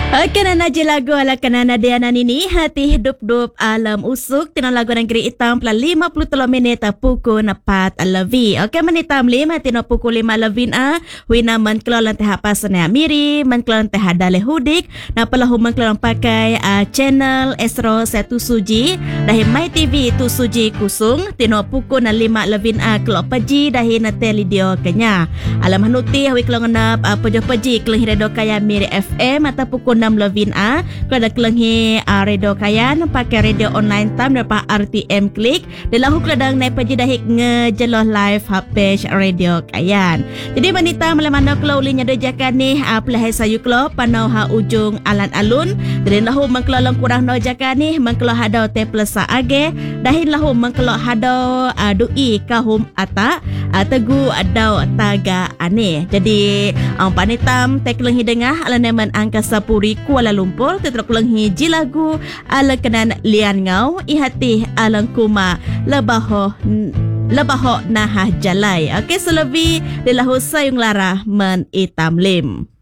Kanana je lagu ala kanana Diana nini hati hidup-dup alam usuk tino lagu negeri hitam pula 53 minit pukul 4 lebih. Okey menitam 5 tino pukul 5 lebih wina menkelon teh pasane Amiri menkelon teh dale hudik na pelahu menkelon pakai channel Astro Satu Suji dahi My TV Tu Suji kusung tino pukul 5 lebih kelok paji dahi na teledio kenya. Alam hanuti hawi kelong nap pojo paji kelong redo kaya Miri FM atau pukul 6 lebih kalau ada kelenghi radio kayan pakai radio online tam dapat RTM klik dan lahu keladang naik paji dahik ngejeloh live page radio kayan. Jadi manita malam-malam kalau ulinya dojakan ni pelahai sayu kalau panau ha ujung alan alun dan lahu mengkelolong kurang no jakan ni mengkelol hadau te plesa age dahin lahu mengkelol hadau dui kahum ata tegu adau taga aneh. Jadi panitam te kelenghi dengah alaneman angkasa puri Kuala Lumpur tetrok lenghi jilagu ala kenan lian ngau ihati alang kuma lebaho nahah jalai. Okey selebih dilahu sayung lara men itam lim.